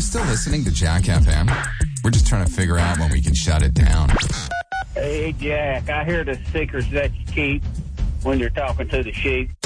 still listening to Jack FM? We're just trying to figure out when we can shut it down. Hey, Jack, I hear the secrets that you keep when you're talking to the sheep.